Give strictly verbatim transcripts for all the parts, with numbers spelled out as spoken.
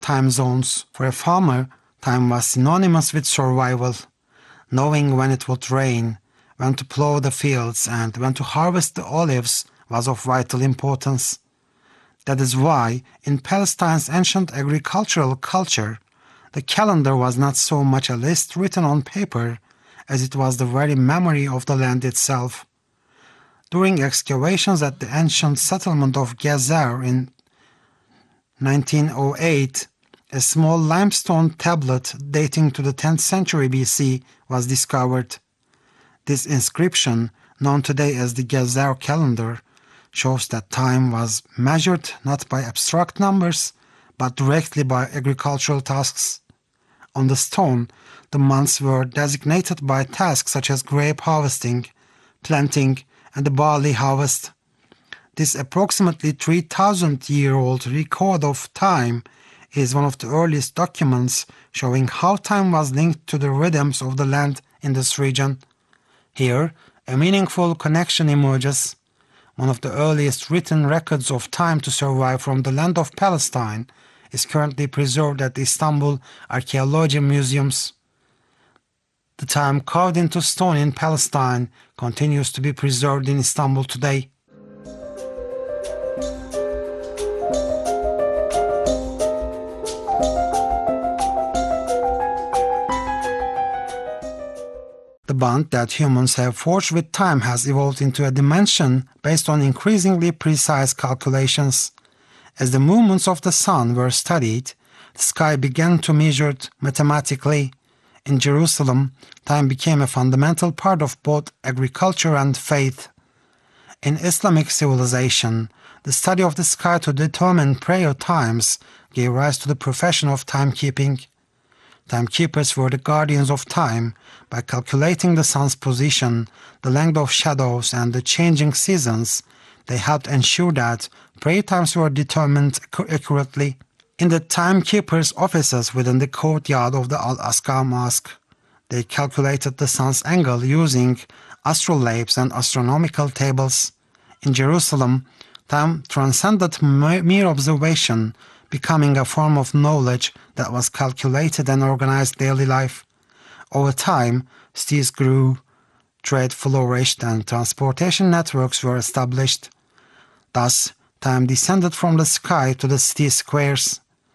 time zones. For a farmer, time was synonymous with survival. Knowing when it would rain, when to plow the fields, and when to harvest the olives was of vital importance. That is why, in Palestine's ancient agricultural culture, the calendar was not so much a list written on paper as it was the very memory of the land itself. During excavations at the ancient settlement of Gezer in nineteen oh eight, a small limestone tablet dating to the tenth century B C was discovered. This inscription, known today as the Gezer calendar, shows that time was measured not by abstract numbers, but directly by agricultural tasks. On the stone, the months were designated by tasks such as grape harvesting, planting, and the barley harvest. This approximately three thousand year old record of time is one of the earliest documents showing how time was linked to the rhythms of the land in this region. Here, a meaningful connection emerges. One of the earliest written records of time to survive from the land of Palestine is currently preserved at the Istanbul Archaeology Museums. The time carved into stone in Palestine continues to be preserved in Istanbul today. The bond that humans have forged with time has evolved into a dimension based on increasingly precise calculations. As the movements of the sun were studied, the sky began to be measured mathematically. In Jerusalem, time became a fundamental part of both agriculture and faith. In Islamic civilization, the study of the sky to determine prayer times gave rise to the profession of timekeeping. Timekeepers were the guardians of time by calculating the sun's position, the length of shadows, and the changing seasons. They helped ensure that prayer times were determined accurately. In the timekeepers' offices within the courtyard of the Al-Aqsa Mosque, they calculated the sun's angle using astrolabes and astronomical tables. In Jerusalem, time transcended mere observation, becoming a form of knowledge that was calculated and organized daily life. Over time, cities grew, trade flourished, and transportation networks were established. Thus, time descended from the sky to the city squares.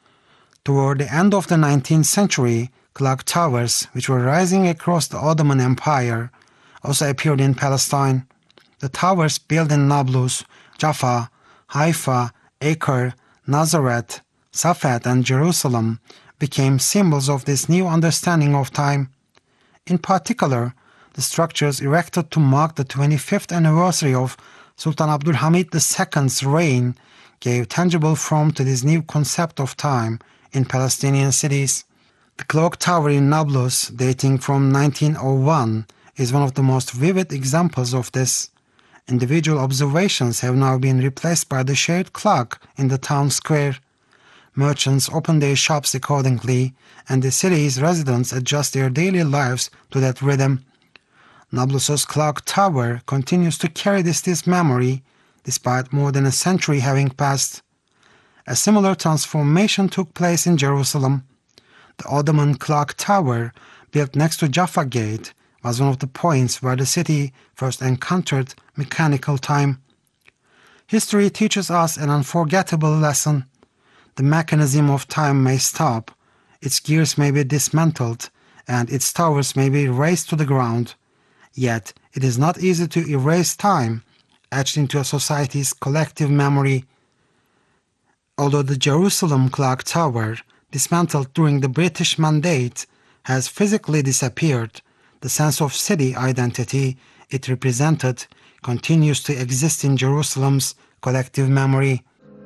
Toward the end of the nineteenth century, clock towers, which were rising across the Ottoman Empire, also appeared in Palestine. The towers built in Nablus, Jaffa, Haifa, Acre, Nazareth, Safed, and Jerusalem became symbols of this new understanding of time. In particular, the structures erected to mark the twenty-fifth anniversary of Sultan Abdulhamid the Second's reign gave tangible form to this new concept of time in Palestinian cities. The clock tower in Nablus, dating from nineteen oh one, is one of the most vivid examples of this. Individual observations have now been replaced by the shared clock in the town square. Merchants open their shops accordingly, and the city's residents adjust their daily lives to that rhythm. Nablus's clock tower continues to carry this, this memory, despite more than a century having passed. A similar transformation took place in Jerusalem. The Ottoman clock tower, built next to Jaffa Gate, was one of the points where the city first encountered mechanical time. History teaches us an unforgettable lesson. The mechanism of time may stop, its gears may be dismantled, and its towers may be razed to the ground. Yet it is not easy to erase time, etched into a society's collective memory. Although the Jerusalem clock tower, dismantled during the British Mandate, has physically disappeared, the sense of city identity it represented continues to exist in Jerusalem's collective memory.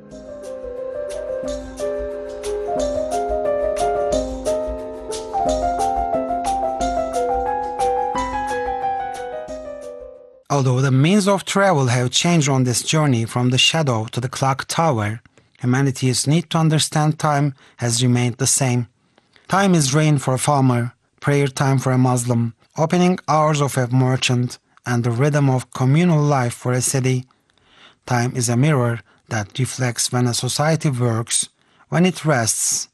Although the means of travel have changed on this journey from the shadow to the clock tower, humanity's need to understand time has remained the same. Time is rain for a farmer, prayer time for a Muslim, opening hours of a merchant, and the rhythm of communal life for a city. Time is a mirror that reflects when a society works, when it rests,